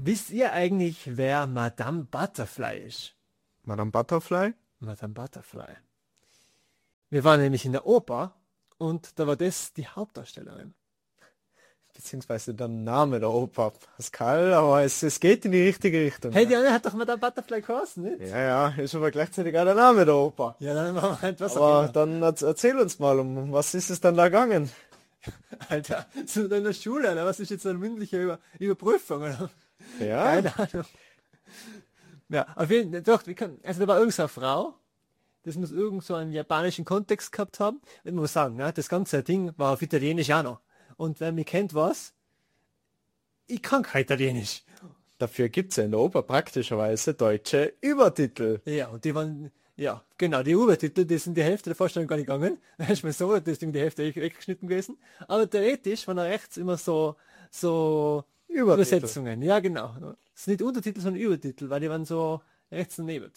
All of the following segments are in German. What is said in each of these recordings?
Wisst ihr eigentlich, wer Madame Butterfly ist? Madame Butterfly? Madame Butterfly. Wir waren nämlich in der Oper und da war das die Hauptdarstellerin. Beziehungsweise der Name der Oper, Pascal, aber es geht in die richtige Richtung. Hey, die eine hat doch Madame Butterfly geheißen, nicht? Ja, ist aber gleichzeitig auch der Name der Oper. Ja, dann machen wir halt was auch Aber immer. dann erzähl uns mal, um was ist es dann da gegangen? Alter, zu deiner Schule, oder? Was ist jetzt eine mündliche Überprüfung, oder? Ja, Keine Ahnung. Ja, auf jeden Fall, doch, also da war irgend so eine Frau, das muss irgend so einen japanischen Kontext gehabt haben. Ich muss sagen, ne, das ganze Ding war auf Italienisch auch noch. Und wer mich kennt, was? Ich kann kein Italienisch. dafür gibt's ja in der Oper praktischerweise deutsche Übertitel. Ja, und die waren, ja, genau, die Übertitel, die sind die Hälfte der Vorstellung gar nicht gegangen. Da ist mir so, das ist die Hälfte weggeschnitten gewesen. Aber theoretisch waren da rechts immer so Übertitel. Übersetzungen. Ja, genau. Es sind nicht Untertitel, sondern Übertitel, weil die waren so rechts daneben.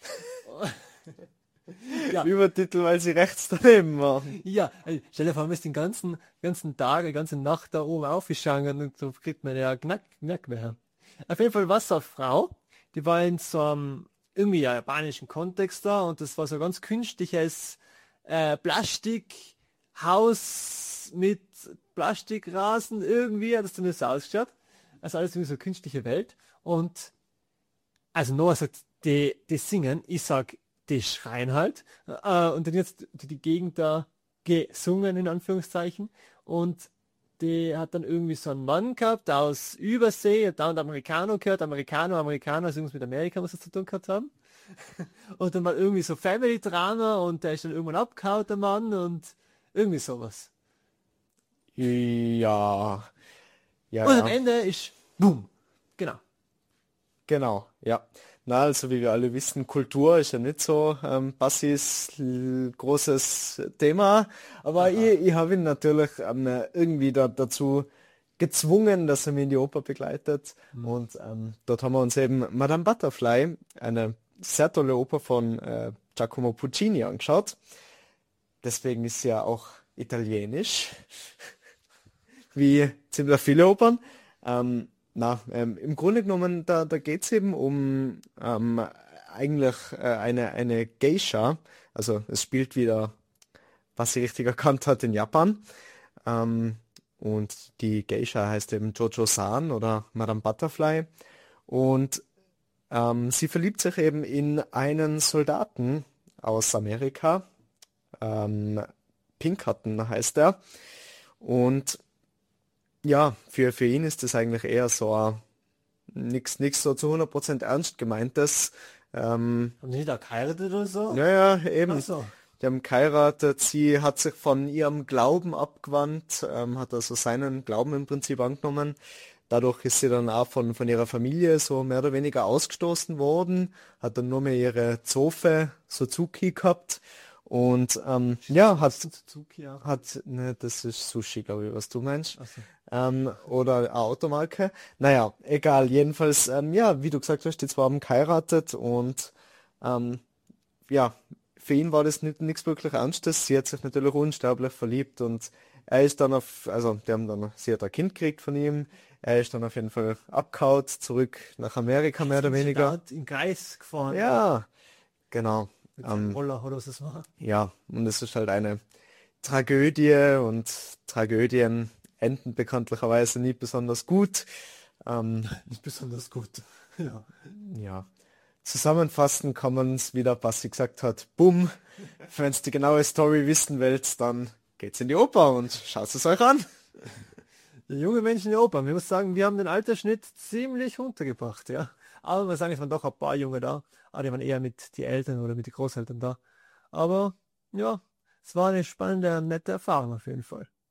Ja. Übertitel, weil sie rechts daneben waren. Ja, stell dir vor, man müsste den ganzen Tag, die ganze Nacht da oben aufschauen und so kriegt man ja Knack mehr. Auf jeden Fall war es so eine Frau, die war in so einem irgendwie japanischen Kontext da und das war so ein ganz künstliches Plastikhaus mit Plastikrasen, irgendwie hat das dann so ausgeschaut. Also alles irgendwie so eine künstliche Welt. Und also Noah sagt, die singen, ich sag, die schreien halt. Und dann jetzt die Gegend da gesungen, in Anführungszeichen. Und die hat dann irgendwie so einen Mann gehabt aus Übersee, hat da und Amerikaner gehört, Amerikaner, also irgendwas mit Amerika muss das zu tun gehabt haben. Und dann mal irgendwie so Family Drama und der ist dann irgendwann abgehauen, der Mann, und irgendwie sowas. Ja, ja, Und am ja, Ende ist Boom. Genau. genau, ja. Na, also wie wir alle wissen, Kultur ist ja nicht so Bassis großes Thema, aber ich habe ihn natürlich irgendwie dazu gezwungen, dass er mich in die Oper begleitet. Und dort haben wir uns eben Madame Butterfly, eine sehr tolle Oper von Giacomo Puccini, angeschaut. Deswegen ist sie ja auch italienisch, wie ziemlich viele Opern. Im Grunde genommen, da geht es eben um eigentlich eine Geisha. Also es spielt wieder, was sie richtig erkannt hat, in Japan. Und die Geisha heißt eben Jojo-san oder Madame Butterfly. Und sie verliebt sich eben in einen Soldaten aus Amerika. Pinkerton heißt er. Und ja, für ihn ist das eigentlich eher so nichts so zu 100% ernst gemeintes. Haben die nicht auch geheiratet oder so? Naja, eben. Ach so. Die haben geheiratet, sie hat sich von ihrem Glauben abgewandt, hat also seinen Glauben im Prinzip angenommen. Dadurch ist sie dann auch von ihrer Familie so mehr oder weniger ausgestoßen worden, hat dann nur mehr ihre Zofe Suzuki gehabt und ja, Suzuki auch. ne, das ist Sushi, glaube ich, was du meinst. Ach so. Oder eine Automarke. Naja, egal, jedenfalls, ja, wie du gesagt hast, die zwei haben geheiratet und ja, für ihn war das nichts wirklich Ernstes. Sie hat sich natürlich unsterblich verliebt und er ist dann sie hat ein Kind gekriegt von ihm. Er ist dann auf jeden Fall abgehauen, zurück nach Amerika mehr oder weniger. Laut in Kreis gefahren. Ja, genau. Mit seinem Roller oder was das war. Ja, und es ist halt eine Tragödie und Tragödien enden bekanntlicherweise nie besonders gut. Nicht besonders gut. Ja. Ja. Zusammenfassen kann man es, wie der Basti gesagt hat, bumm. Wenn ihr die genaue Story wissen wollt, dann geht's in die Oper und schaut es euch an. Die junge Menschen in der Oper. Ich muss sagen, wir haben den Altersschnitt ziemlich runtergebracht, ja. Aber man sagen, es waren doch ein paar Junge da. Aber die waren eher mit den Eltern oder mit den Großeltern da. Aber ja, es war eine spannende, nette Erfahrung auf jeden Fall.